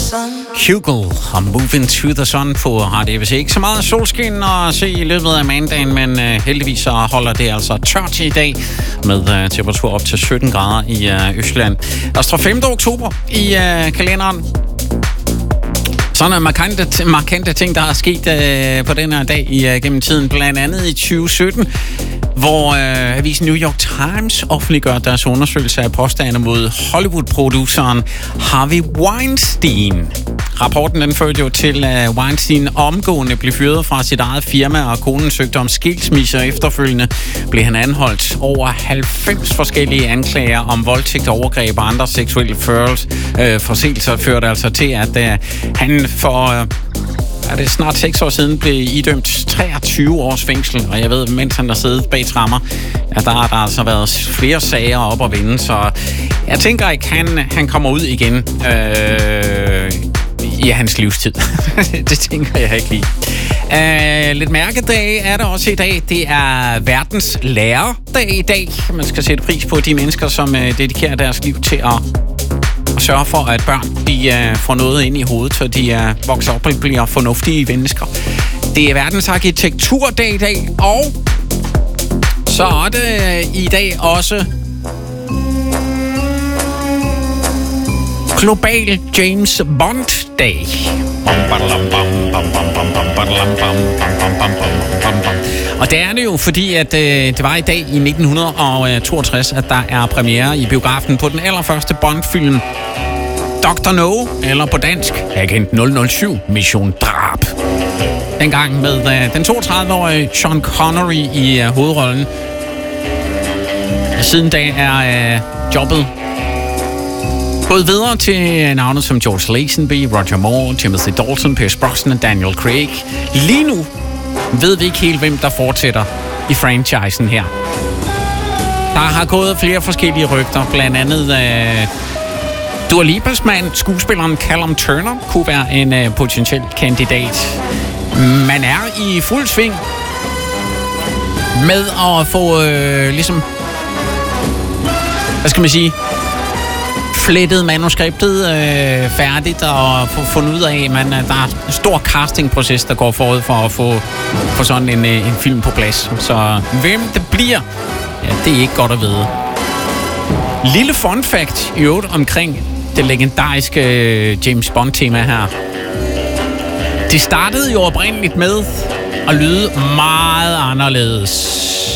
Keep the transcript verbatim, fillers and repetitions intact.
Hugo og Moving to the Sun på Radio A B C. Ikke så meget solskin at se i løbet af mandagen, men uh, heldigvis så holder det altså tørt i dag med uh, temperatur op til sytten grader i uh, Østland. Der står femte oktober i uh, kalenderen. Sådan er markante, markante ting, der er sket uh, på den her dag i, uh, gennem tiden. Blandt andet i tyve sytten, hvor øh, avisen New York Times offentliggør deres undersøgelse af påstande mod Hollywood-produceren Harvey Weinstein. Rapporten den førte jo til, at Weinstein omgående blev fyret fra sit eget firma, og konen søgte om skilsmisse, og efterfølgende blev han anholdt. Over halvfems forskellige anklager om voldtægt, overgreb og andre seksuelle øh, forseelser førte altså til, at øh, han for... Øh, Ja, det er snart seks år siden blev idømt treogtyve års fængsel, og jeg ved, mens han har siddet bag tremmer, ja, der har der altså været flere sager op at vinde, så jeg tænker ikke, han, han kommer ud igen øh, i hans livstid. Det tænker jeg ikke lige. Uh, lidt mærkedag er der også i dag. Det er verdens lærerdag i dag. Man skal sætte pris på de mennesker, som uh, dedikerer deres liv til at og sørge for, at børn de, uh, får noget ind i hovedet, så de uh, vokser op og bliver fornuftige mennesker. Det er verdens arkitekturdag i dag, og så er det uh, i dag også global James Bond-dag. Og det er det jo, fordi at, øh, det var i dag i nitten toogtres, at der er premiere i biografen på den allerførste Bond-film, doktor No, eller på dansk, Agent nul nul syv, Mission Drab. Dengang med øh, den toogtredive-årige Sean Connery i øh, hovedrollen. Siden da er øh, jobbet gået videre til navne som George Lazenby, Roger Moore, Timothy Dalton, Pierce Brosnan og Daniel Craig. Lige nu ved vi ikke helt, hvem der fortsætter i franchisen her. Der har gået flere forskellige rygter, blandt andet øh, Dua Lipas mand, skuespilleren Callum Turner, kunne være en øh, potentiel kandidat. Man er i fuld sving med at få øh, ligesom, hvad skal man sige, flettet manuskriptet øh, færdigt og få fundet ud af, at man, der er en stor castingproces, der går forud for at få, få sådan en, en film på plads. Så hvem det bliver, ja, det er ikke godt at vide. Lille fun fact i øvrigt omkring det legendariske James Bond-tema her. Det startede jo oprindeligt med at lyde meget anderledes.